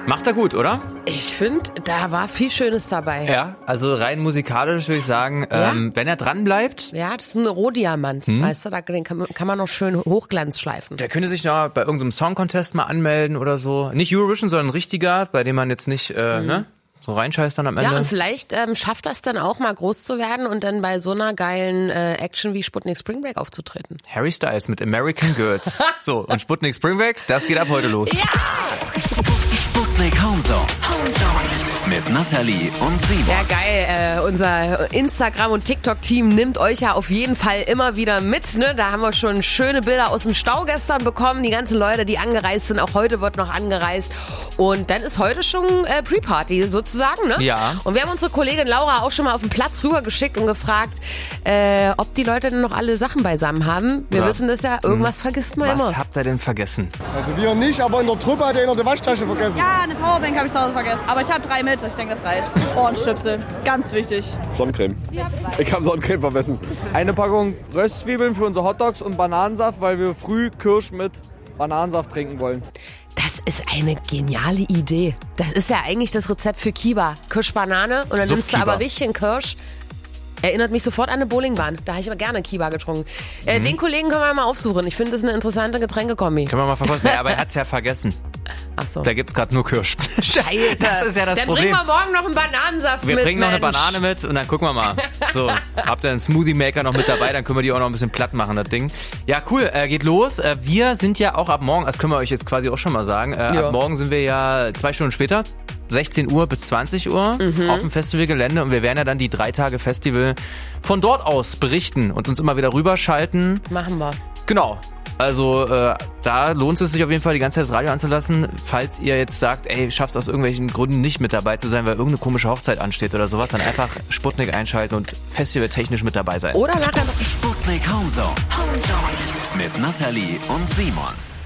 Macht er gut, oder? Ich finde, da war viel Schönes dabei. Ja, also rein musikalisch würde ich sagen, wenn er dran bleibt. Ja, das ist ein Rohdiamant, weißt du, den kann man noch schön Hochglanz schleifen. Der könnte sich noch bei irgendeinem Song-Contest mal anmelden oder so. Nicht Eurovision, sondern ein richtiger, bei dem man jetzt nicht, so reinscheißt dann am Ende. Ja, und vielleicht schafft das dann auch mal groß zu werden und dann bei so einer geilen Action wie Sputnik Spring Break aufzutreten. Harry Styles mit American Girls. So, und Sputnik Spring Break, das geht ab heute los. Ja! Sputnik Homezone. Mit Nathalie und Simon. Ja, geil. Unser Instagram- und TikTok-Team nimmt euch ja auf jeden Fall immer wieder mit. Ne? Da haben wir schon schöne Bilder aus dem Stau gestern bekommen. Die ganzen Leute, die angereist sind. Auch heute wird noch angereist. Und dann ist heute schon Pre-Party sozusagen. Ne? Ja. Und wir haben unsere Kollegin Laura auch schon mal auf den Platz rübergeschickt und gefragt, ob die Leute denn noch alle Sachen beisammen haben. Wir wissen das ja, irgendwas vergisst man immer. Was habt ihr denn vergessen? Also wir nicht, aber in der Truppe hat einer die Waschtasche vergessen. Ja, eine Powerbank habe ich zu Hause vergessen. Aber ich habe 3 mit. Ich denke, das reicht. Ohrenstöpsel. Ganz wichtig. Sonnencreme. Ich habe Sonnencreme vergessen. Eine Packung Röstzwiebeln für unsere Hotdogs und Bananensaft, weil wir früh Kirsch mit Bananensaft trinken wollen. Das ist eine geniale Idee. Das ist ja eigentlich das Rezept für Kiba. Kirsch-Banane und dann nimmst du aber richtig Kirsch. Erinnert mich sofort an eine Bowlingbahn. Da habe ich aber gerne Kiba getrunken. Den Kollegen können wir mal aufsuchen. Ich finde, das ist eine interessante Getränkekombi. Können wir mal verkosten. Ja, aber er hat's ja vergessen. Ach so. Da gibt's gerade nur Kirsch. Scheiße. Das ist ja das dann Problem. Dann bringen wir morgen noch einen Bananensaft mit. Wir bringen noch eine Mensch. Banane mit und dann gucken wir mal. So, habt ihr einen Smoothie Maker noch mit dabei, dann können wir die auch noch ein bisschen platt machen, das Ding. Ja, cool, geht los. Wir sind ja auch ab morgen, das können wir euch jetzt quasi auch schon mal sagen, ab morgen sind wir ja 2 Stunden später, 16 Uhr bis 20 Uhr auf dem Festivalgelände und wir werden ja dann die 3 Tage Festival von dort aus berichten und uns immer wieder rüberschalten. Machen wir. Genau. Also da lohnt es sich auf jeden Fall, die ganze Zeit das Radio anzulassen. Falls ihr jetzt sagt, ey, schaffst aus irgendwelchen Gründen nicht mit dabei zu sein, weil irgendeine komische Hochzeit ansteht oder sowas, dann einfach Sputnik einschalten und festivaltechnisch mit dabei sein. Oder nachher noch Sputnik Homezone. Mit Nathalie und Simon.